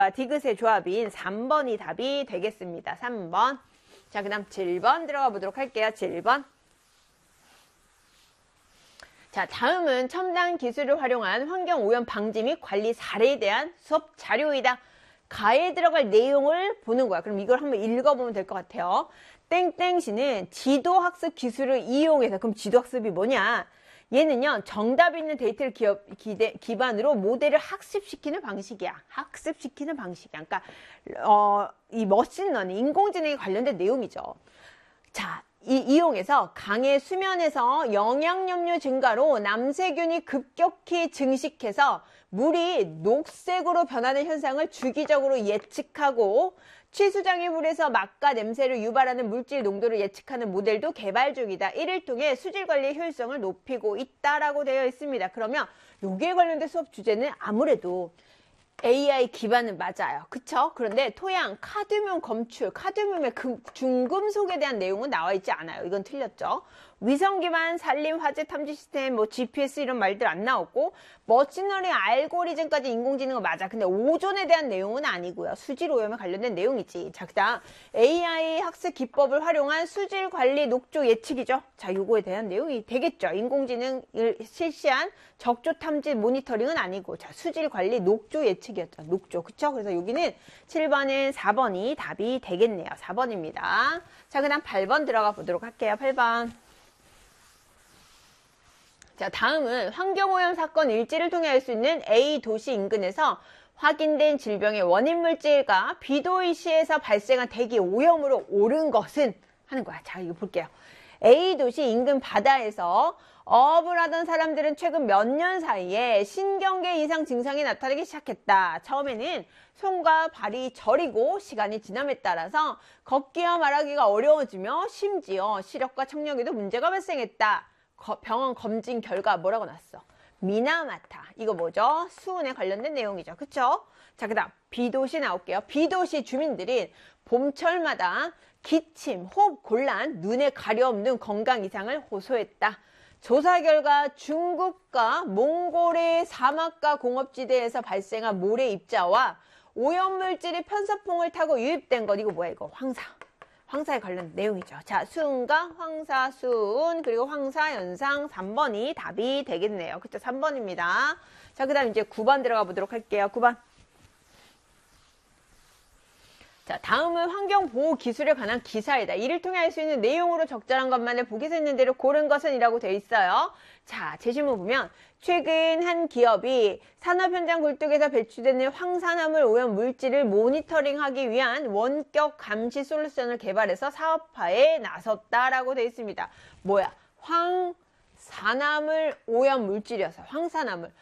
디귿의 조합인 3번이 답이 되겠습니다. 3번. 자, 그 다음 7번 들어가 보도록 할게요. 7번. 자, 다음은 첨단 기술을 활용한 환경오염 방지 및 관리 사례에 대한 수업 자료이다. 가에 들어갈 내용을 보는 거야. 그럼 이걸 한번 읽어보면 될 것 같아요. 땡땡시는 지도학습 기술을 이용해서, 그럼 지도학습이 뭐냐? 얘는요, 정답 있는 데이터를 기반으로 모델을 학습시키는 방식이야. 학습시키는 방식이야. 그러니까, 이 머신러닝, 인공지능에 관련된 내용이죠. 자, 이용해서 강의 수면에서 영양염류 증가로 남세균이 급격히 증식해서 물이 녹색으로 변하는 현상을 주기적으로 예측하고 취수장의 물에서 맛과 냄새를 유발하는 물질 농도를 예측하는 모델도 개발 중이다. 이를 통해 수질 관리의 효율성을 높이고 있다라고 되어 있습니다. 그러면 여기에 관련된 수업 주제는 아무래도 AI 기반은 맞아요. 그쵸? 그런데 토양, 카드뮴 검출, 카드뮴의 중금속에 대한 내용은 나와 있지 않아요. 이건 틀렸죠. 위성 기반 산림 화재 탐지 시스템, 뭐 GPS 이런 말들 안 나왔고, 머신러닝 알고리즘까지 인공지능은 맞아. 근데 오존에 대한 내용은 아니고요. 수질 오염에 관련된 내용이지. 자, 그다음 AI 학습 기법을 활용한 수질 관리 녹조 예측이죠. 자, 요거에 대한 내용이 되겠죠. 인공지능을 실시한 적조 탐지 모니터링은 아니고, 자, 수질 관리 녹조 예측이었죠. 녹조. 그쵸? 그래서 여기는 7번은 4번이 답이 되겠네요. 4번입니다. 자, 그다음 8번 들어가 보도록 할게요. 8번. 자, 다음은 환경오염 사건 일지를 통해 알 수 있는 A 도시 인근에서 확인된 질병의 원인 물질과 B도시에서 발생한 대기 오염으로 오른 것은 하는 거야. 자, 이거 볼게요. A 도시 인근 바다에서 어업을 하던 사람들은 최근 몇 년 사이에 신경계 이상 증상이 나타나기 시작했다. 처음에는 손과 발이 저리고 시간이 지남에 따라서 걷기와 말하기가 어려워지며 심지어 시력과 청력에도 문제가 발생했다. 병원 검진 결과 뭐라고 났어? 미나마타. 이거 뭐죠? 수은에 관련된 내용이죠. 그쵸? 자, 그 다음 B도시 나올게요. B도시 주민들은 봄철마다 기침, 호흡 곤란, 눈에 가려움등 건강 이상을 호소했다. 조사 결과 중국과 몽골의 사막과 공업지대에서 발생한 모래 입자와 오염물질이 편서풍을 타고 유입된 것. 이거 뭐야? 이거 황사에 관련 내용이죠. 자, 수은과 황사, 수은, 그리고 황사, 연상 3번이 답이 되겠네요. 그쵸? 3번입니다. 자, 그 다음 이제 9번 들어가 보도록 할게요. 9번. 자, 다음은 환경보호 기술에 관한 기사이다. 이를 통해 알 수 있는 내용으로 적절한 것만을 보기서 있는 대로 고른 것은 이라고 되어 있어요. 자, 제시문 보면 최근 한 기업이 산업 현장 굴뚝에서 배출되는 황산화물 오염 물질을 모니터링하기 위한 원격 감시 솔루션을 개발해서 사업화에 나섰다라고 되어 있습니다. 뭐야? 황산화물 오염 물질이어서 황산화물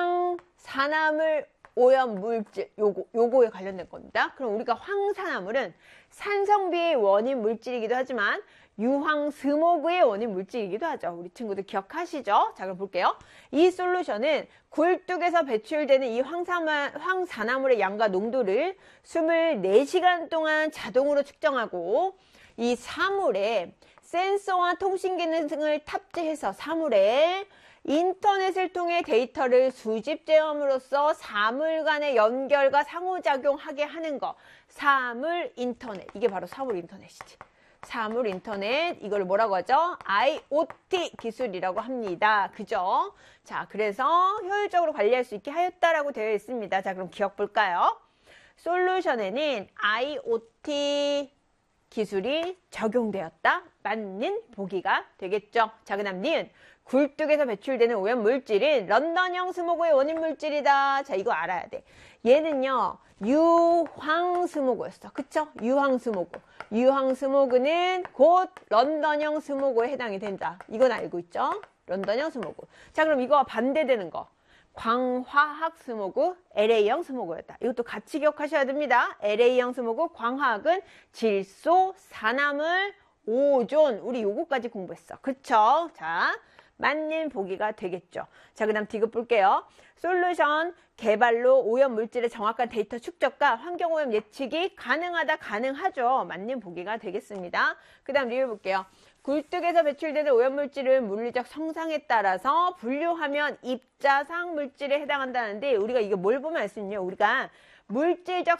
오염 물질 요거에 관련된 겁니다. 그럼 우리가 황산화물은 산성비의 원인 물질이기도 하지만 유황스모그의 원인 물질이기도 하죠. 우리 친구들 기억하시죠? 자, 그럼 볼게요. 이 솔루션은 굴뚝에서 배출되는 이 황산화물의 양과 농도를 24시간 동안 자동으로 측정하고 이 사물에 센서와 통신 기능을 탑재해서 사물에 인터넷을 통해 데이터를 수집 제어함으로써 사물 간의 연결과 상호작용하게 하는 거. 사물 인터넷. 이게 바로 사물 인터넷이지. 사물 인터넷. 이걸 뭐라고 하죠? IoT 기술이라고 합니다. 그죠? 자, 그래서 효율적으로 관리할 수 있게 하였다라고 되어 있습니다. 자, 그럼 기억 볼까요? 솔루션에는 IoT 기술이 적용되었다. 맞는 보기가 되겠죠. 자, 그 다음 니은. 굴뚝에서 배출되는 오염 물질은 런던형 스모그의 원인 물질이다. 자, 이거 알아야 돼. 얘는요, 유황스모그였어. 그쵸? 유황스모그. 유황스모그는 곧 런던형 스모그에 해당이 된다. 이건 알고 있죠? 런던형 스모그. 자, 그럼 이거와 반대되는 거. 광화학 스모그, LA형 스모그였다. 이것도 같이 기억하셔야 됩니다. LA형 스모그, 광화학은 질소, 산화물, 오존. 우리 요거까지 공부했어. 그쵸? 자, 맞는 보기가 되겠죠. 자, 그 다음 디귿 볼게요. 솔루션 개발로 오염 물질의 정확한 데이터 축적과 환경오염 예측이 가능하다. 가능하죠. 맞는 보기가 되겠습니다. 그 다음 리뷰 볼게요. 굴뚝에서 배출되는 오염물질은 물리적 성상에 따라서 분류하면 입자상 물질에 해당한다는데 우리가 이게 뭘 보면 알 수 있냐? 우리가 물질적